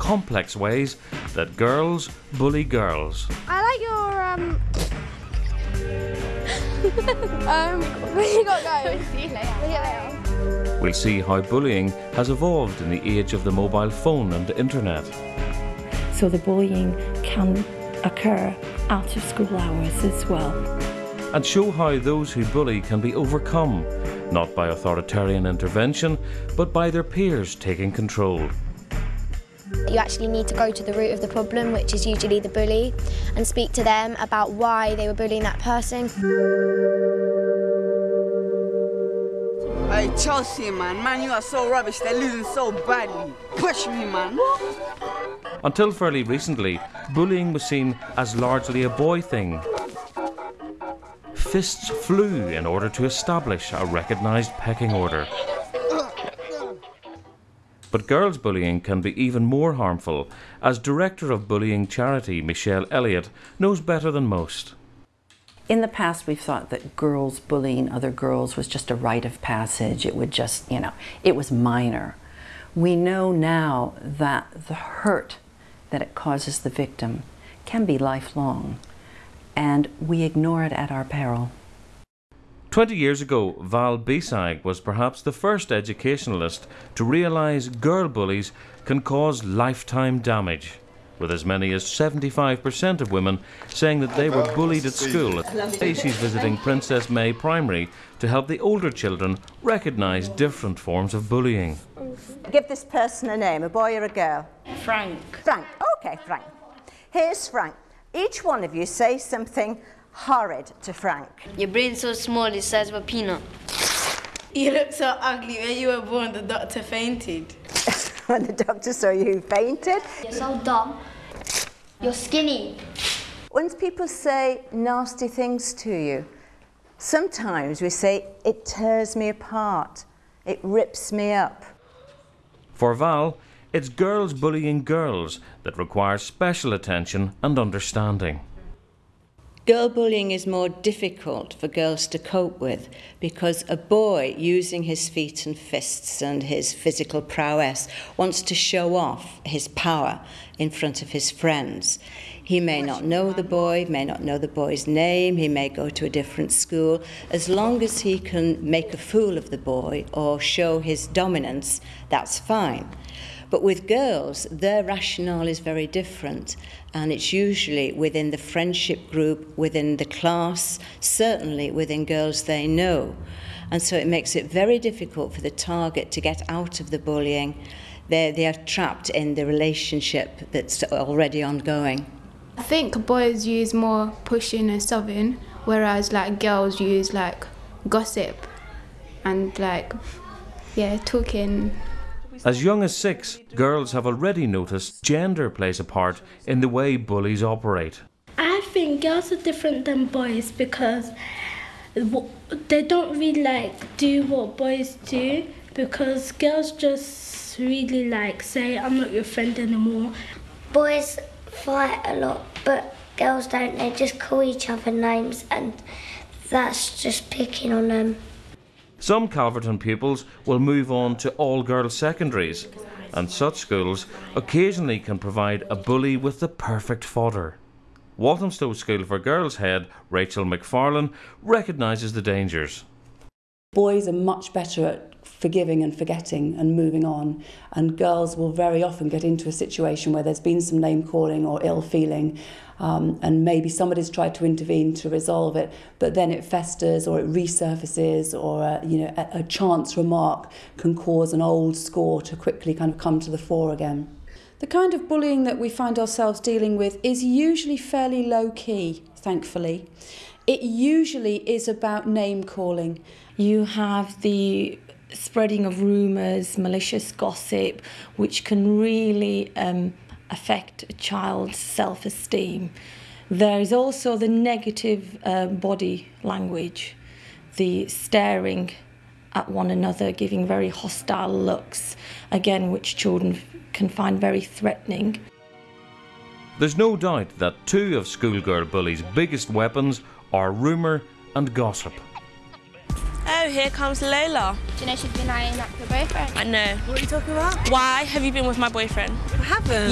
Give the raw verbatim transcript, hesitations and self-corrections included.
complex ways that girls bully girls. I like your um. um, where you got going? See you later. See you later. We'll see how bullying has evolved in the age of the mobile phone and internet. So the bullying can occur out of school hours as well. And show how those who bully can be overcome, not by authoritarian intervention, but by their peers taking control. You actually need to go to the root of the problem, which is usually the bully, and speak to them about why they were bullying that person. Hey, Chelsea, man. Man, you are so rubbish. They're losing so badly. Push me, man. Until fairly recently, bullying was seen as largely a boy thing. Fists flew in order to establish a recognised pecking order. But girls' bullying can be even more harmful, as director of bullying charity Michelle Elliott knows better than most. In the past, we've thought that girls bullying other girls was just a rite of passage. It would just, you know, it was minor. We know now that the hurt that it causes the victim can be lifelong, and we ignore it at our peril. Twenty years ago, Val Bisag was perhaps the first educationalist to realise girl bullies can cause lifetime damage, with as many as seventy-five percent of women saying that they were bullied at school. Today she's visiting Princess May Primary to help the older children recognise different forms of bullying. Give this person a name, a boy or a girl? Frank. Frank, okay, Frank. Here's Frank. Each one of you say something horrid to Frank. Your brain's so small, it's the size of a peanut. You look so ugly. When you were born, the doctor fainted. When the doctor saw you fainted? You're so dumb. You're skinny. When people say nasty things to you, sometimes we say, it tears me apart, it rips me up. For Val, it's girls bullying girls that require special attention and understanding. Girl bullying is more difficult for girls to cope with because a boy using his feet and fists and his physical prowess wants to show off his power in front of his friends. He may not know the boy, may not know the boy's name, he may go to a different school. As long as he can make a fool of the boy or show his dominance, that's fine. But with girls, their rationale is very different, and it's usually within the friendship group, within the class, certainly within girls they know. And so it makes it very difficult for the target to get out of the bullying. They're, they are trapped in the relationship that's already ongoing. I think boys use more pushing and shoving, whereas like girls use like gossip and like, yeah, talking. As young as six, girls have already noticed gender plays a part in the way bullies operate. I think girls are different than boys because they don't really like do what boys do, because girls just really like say, I'm not your friend anymore. Boys fight a lot, but girls don't. They just call each other names, and that's just picking on them. Some Calverton pupils will move on to all-girls secondaries, and such schools occasionally can provide a bully with the perfect fodder. Walthamstow School for Girls head Rachel McFarlane recognises the dangers. Boys are much better at forgiving and forgetting and moving on, and girls will very often get into a situation where there's been some name calling or ill feeling, um, and maybe somebody's tried to intervene to resolve it, but then it festers or it resurfaces, or a, you know, a, a chance remark can cause an old score to quickly kind of come to the fore again. The kind of bullying that we find ourselves dealing with is usually fairly low-key, thankfully. It usually is about name-calling. You have the spreading of rumours, malicious gossip, which can really um, affect a child's self-esteem. There is also the negative uh, body language, the staring at one another, giving very hostile looks, again, which children can find very threatening. There's no doubt that two of schoolgirl bullies' biggest weapons are rumour and gossip. Oh, here comes Lola. Do you know she's been eyeing up your boyfriend? I know. What are you talking about? Why have you been with my boyfriend? I haven't.